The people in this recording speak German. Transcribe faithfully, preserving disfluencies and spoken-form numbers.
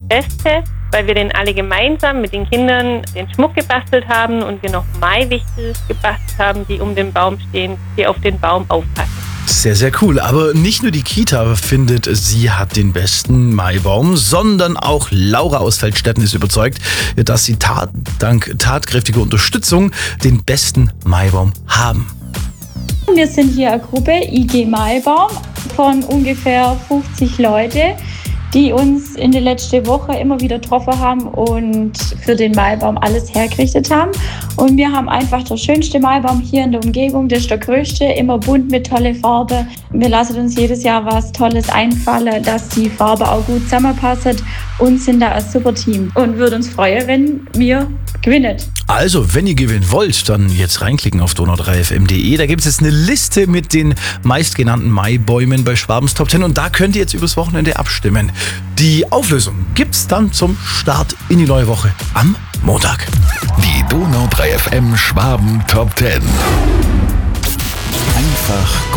Beste, weil wir den alle gemeinsam mit den Kindern den Schmuck gebastelt haben und wir noch Maiwichtel gebastelt haben, die um den Baum stehen, die auf den Baum aufpassen. Sehr, sehr cool. Aber nicht nur die Kita findet, sie hat den besten Maibaum, sondern auch Laura aus Feldstetten ist überzeugt, dass sie tat, dank tatkräftiger Unterstützung den besten Maibaum haben. Wir sind hier eine Gruppe I G Maibaum von ungefähr fünfzig Leute, die uns in der letzten Woche immer wieder getroffen haben und für den Maibaum alles hergerichtet haben. Und wir haben einfach der schönste Maibaum hier in der Umgebung, das ist der größte, immer bunt mit tolle Farbe. Wir lassen uns jedes Jahr was Tolles einfallen, dass die Farbe auch gut zusammenpasst und sind da ein super Team. Und würde uns freuen, wenn wir gewinnen. Also, wenn ihr gewinnen wollt, dann jetzt reinklicken auf donau drei f m punkt de. Da gibt es jetzt eine Liste mit den meistgenannten Maibäumen bei Schwabens Top zehn und da könnt ihr jetzt übers Wochenende abstimmen. Die Auflösung gibt's dann zum Start in die neue Woche am Montag. Die Donau drei F M Schwaben Top zehn. Einfach gut.